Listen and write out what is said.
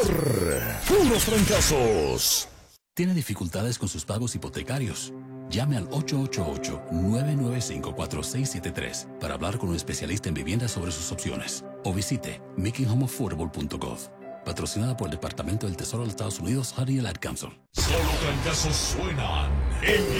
Puros Trancazos. ¿Tiene dificultades con sus pagos hipotecarios? Llame al 888-995-4673 para hablar con un especialista en viviendas sobre sus opciones. O visite makinghomeaffordable.gov. Patrocinada por el Departamento del Tesoro de los Estados Unidos, Honey and Ad Council. Solo trancazos suenan en